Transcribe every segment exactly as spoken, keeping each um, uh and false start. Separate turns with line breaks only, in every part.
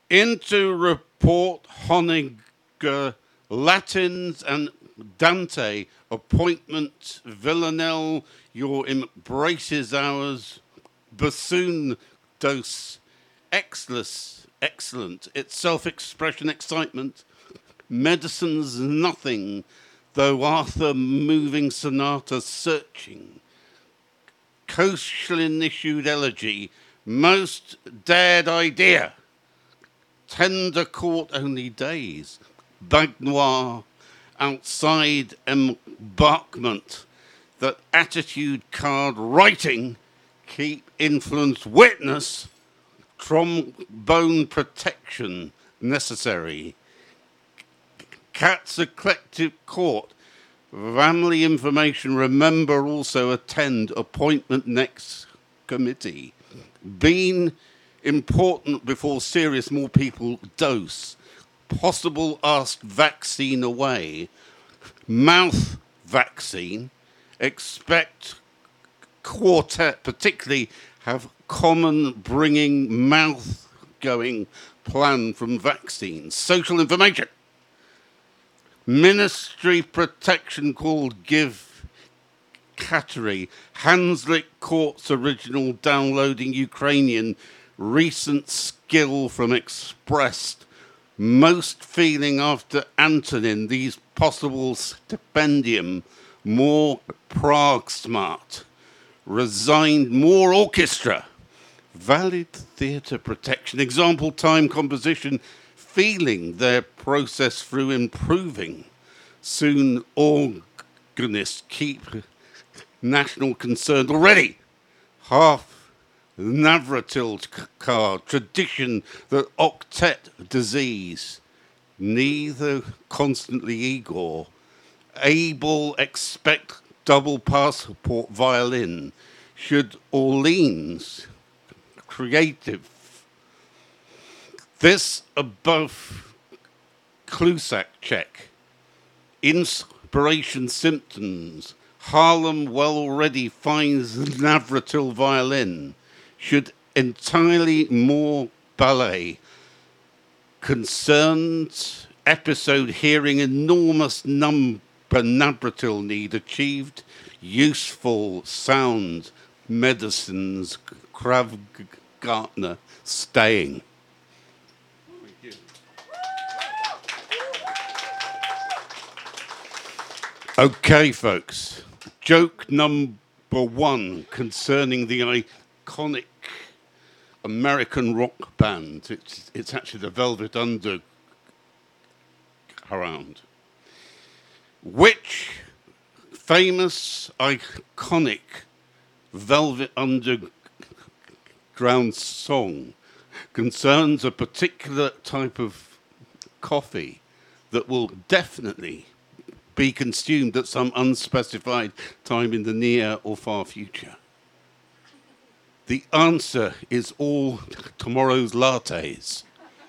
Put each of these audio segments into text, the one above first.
Into report Honegger, Latins and Dante, appointment Villanelle, your embrace is ours, bassoon dose, excellence, excellent, its self-expression, excitement, medicine's nothing, though Arthur moving sonata searching, Koechlin issued elegy, most dared idea, tender court only days, Bagnoir, outside embarkment, that attitude card writing, keep influence witness, trombone protection necessary, Cat's eclectic court, family information, remember also attend appointment next committee, been important before serious more people dose, possible ask vaccine away, mouth vaccine, expect quartet particularly have common bringing mouth going plan from vaccines, social information, ministry protection called give Kateri, Hanslick Court's original downloading Ukrainian recent skill from expressed most feeling after Antonin these possible stipendium more Prague smart resigned more orchestra valid theatre protection example time composition feeling their process through improving soon organists keep national concern already half Navratil card, tradition, the octet disease, neither constantly Igor, able expect double passport violin, should Orleans, creative. This above Clusac check, inspiration symptoms, Harlem well already finds Navratil violin, should entirely more ballet. Concerned episode hearing enormous number Navratil need achieved useful sound medicines Krav Gartner staying. Thank you. Okay, folks. Joke number one concerning the iconic American rock band. It's, it's actually the Velvet Underground. Which famous, iconic Velvet Underground song concerns a particular type of coffee that will definitely be consumed at some unspecified time in the near or far future? The answer is all tomorrow's lattes.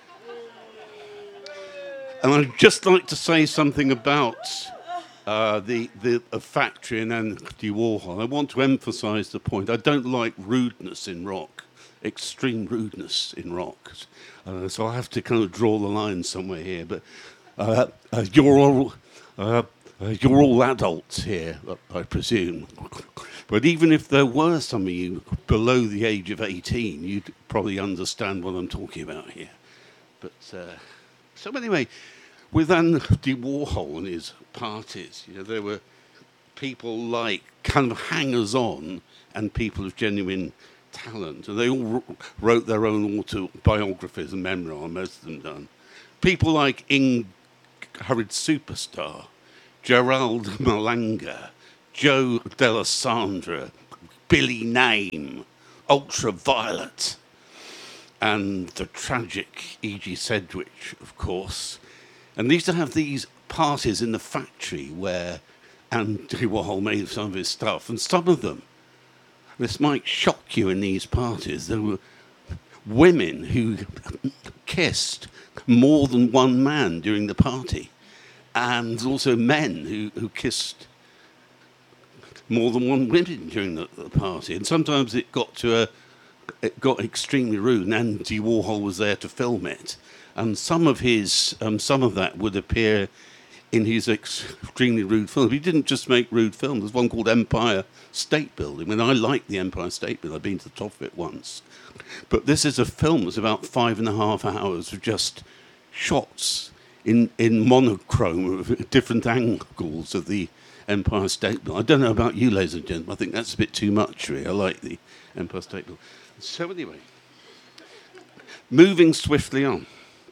And I'd just like to say something about uh, the, the a factory in Andy Warhol. I want to emphasize the point. I don't like rudeness in rock, extreme rudeness in rock. Uh, so I have to kind of draw the line somewhere here. But uh, uh, you're all... Uh, Uh, you're all adults here, I presume. But even if there were some of you below the age of eighteen, you'd probably understand what I'm talking about here. But uh, so anyway, with Andy Warhol and his parties, you know, there were people like kind of hangers-on and people of genuine talent, and they all wrote their own autobiographies and memoir, most of them done. People like Ingrid Superstar, Gerald Malanga, Joe D'Alessandro, Billy Name, Ultraviolet, and the tragic E G Sedgwick, of course. And they used to have these parties in the factory where Andy Warhol made some of his stuff, and some of them, this might shock you in these parties, there were women who kissed more than one man during the party. And also men who, who kissed more than one woman during the, the party. And sometimes it got to a it got extremely rude, and Andy Warhol was there to film it. And some of his, um, some of that would appear in his extremely rude films. He didn't just make rude films. There's one called Empire State Building. I mean, I like the Empire State Building. I've been to the top of it once. But this is a film that's about five and a half hours of just shots in, in monochrome of different angles of the Empire State Building. I don't know about you, ladies and gentlemen. I think that's a bit too much, really. I like the Empire State Building. So anyway, moving swiftly on.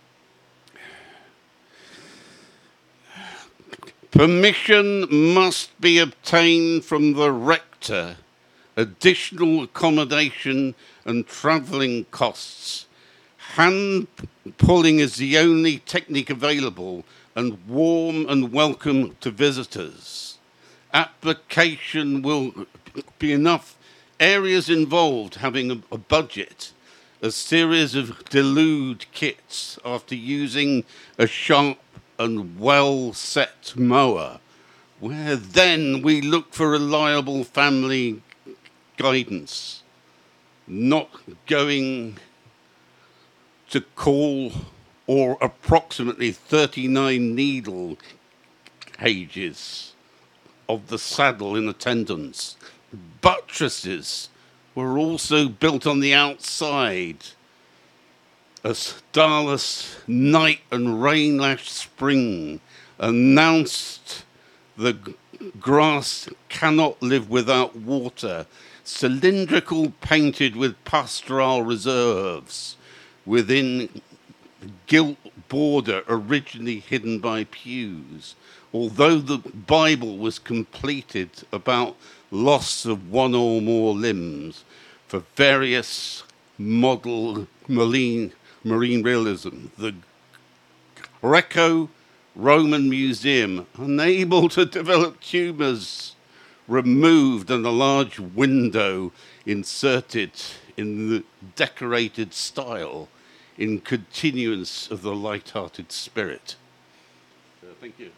Permission must be obtained from the rector. Additional accommodation and travelling costs. Hand pulling is the only technique available and warm and welcome to visitors. Application will be enough. Areas involved having a, a budget. A series of delude kits after using a sharp and well-set mower, where then we look for reliable family guidance, not going to call or approximately thirty-nine needle gauges of the saddle in attendance. Buttresses were also built on the outside. A starless night and rain-lashed spring announced the g- grass cannot live without water. Cylindrical, painted with pastoral reserves within gilt border originally hidden by pews. Although the Bible was completed about loss of one or more limbs for various model marine marine realism, the Greco-Roman Museum, unable to develop tumours, removed, and a large window inserted in the decorated style in continuance of the light-hearted spirit. So, thank you.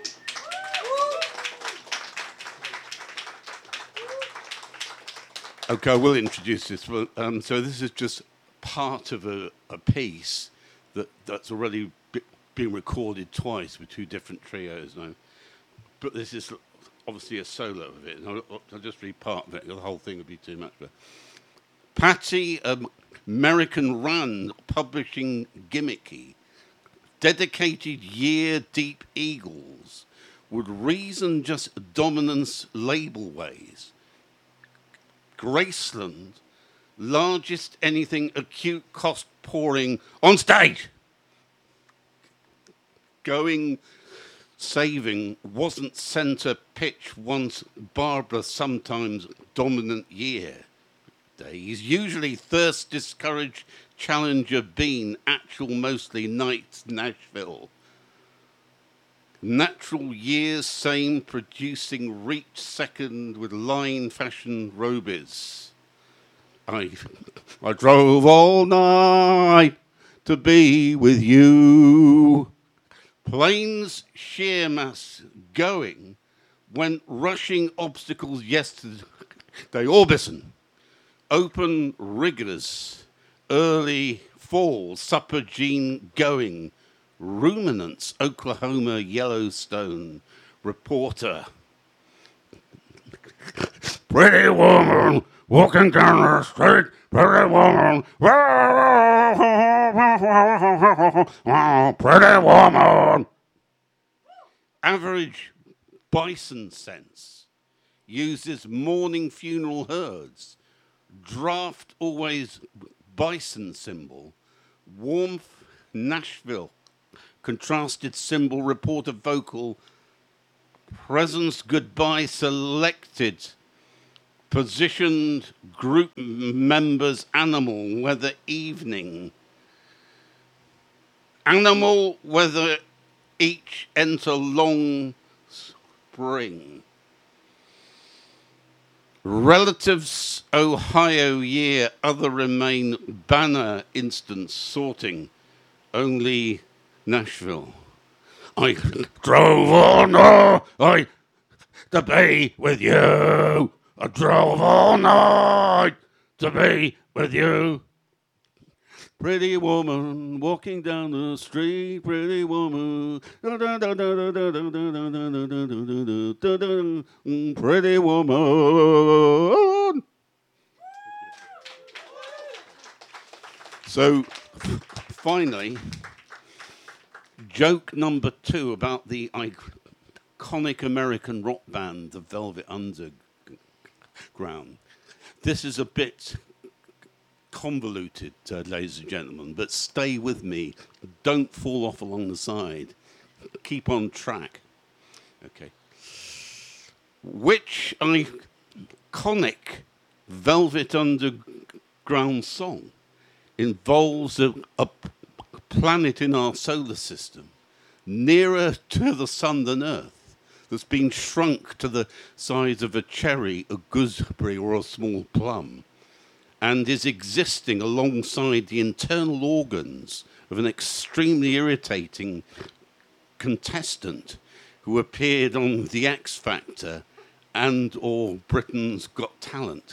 Okay, I will introduce this. Well, um, so this is just part of a, a piece that, that's already be, been recorded twice with two different trios now. But this is obviously a solo of it. And I'll, I'll just read part of it. The whole thing would be too much. But Patty, um, American Run, publishing gimmicky, dedicated year-deep eagles would reason just dominance label ways. Graceland, largest anything acute cost pouring on stage. Going saving wasn't centre pitch once Barbara sometimes dominant year. Days usually thirst discouraged challenger been actual mostly nights Nashville. Natural years same producing reach second with line fashion robies. I, I drove all night to be with you. Planes sheer mass going went rushing obstacles yesterday. Orbison. Open rigorous. Early fall. Supper Gene going. Ruminants. Oklahoma Yellowstone. Reporter. Pretty woman walking down the street. Pretty woman. Pretty woman. Average bison sense uses morning funeral herds. Draft always bison symbol. Warmth Nashville. Contrasted symbol. Reporter vocal. Presence goodbye selected. Positioned group members animal weather evening. Animal weather each enter long spring. Relatives Ohio year other remain banner instance sorting only Nashville. I drove all night to be with you. I drove all night to be with with you. Pretty woman walking down the street, pretty woman. Pretty woman. So, finally, joke number two about the iconic American rock band, the Velvet Underground. This is a bit convoluted, uh, ladies and gentlemen, but stay with me. Don't fall off along the side. Keep on track. Okay. Which iconic Velvet Underground song involves a, a planet in our solar system nearer to the sun than Earth that's been shrunk to the size of a cherry, a gooseberry, or a small plum, and is existing alongside the internal organs of an extremely irritating contestant who appeared on The X Factor and or Britain's Got Talent.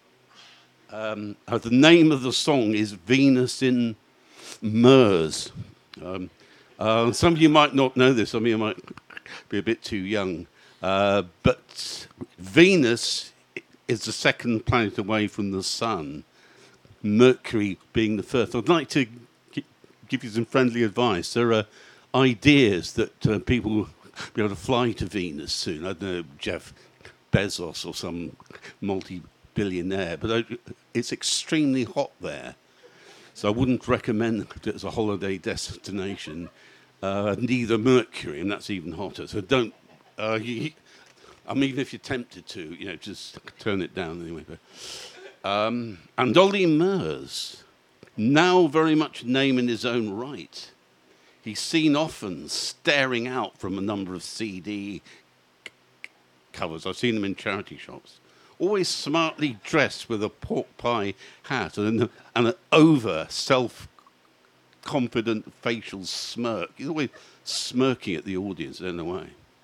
Um, uh, the name of the song is Venus in Mers. Um, uh, some of you might not know this, some of you might be a bit too young, uh, but Venus is the second planet away from the sun, Mercury being the first. I'd like to g- give you some friendly advice. There are ideas that uh, people will be able to fly to Venus soon. I don't know, Jeff Bezos or some multi-billionaire, but it's extremely hot there. So I wouldn't recommend it as a holiday destination. Uh, neither Mercury, and that's even hotter. So don't, uh, you, I mean, even if you're tempted to, you know, just turn it down anyway. But, um, and Ollie Murs, now very much a name in his own right. He's seen often staring out from a number of C D covers. I've seen them in charity shops. Always smartly dressed with a pork pie hat and, and an over self-confident facial smirk. He's always smirking at the audience in a way.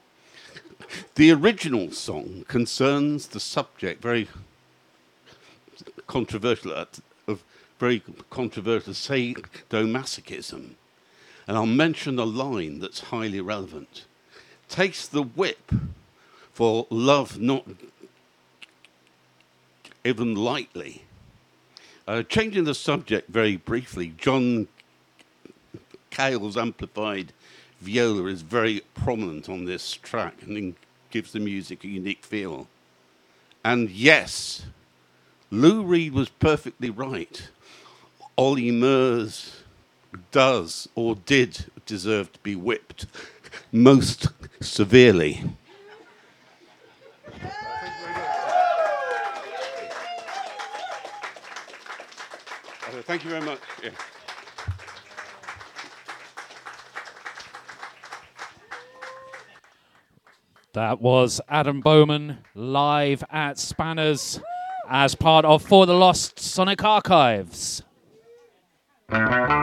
The original song concerns the subject, very controversial, of very controversial sadomasochism. And I'll mention a line that's highly relevant. Takes the whip for love not even lightly. Uh, changing the subject very briefly, John Cale's amplified viola is very prominent on this track and gives the music a unique feel. And yes, Lou Reed was perfectly right. Ollie Murs does or did deserve to be whipped most severely. Thank you very much. Yeah.
That was Adam Bowman live at Spanners as part of For the Lost Sonic Archives.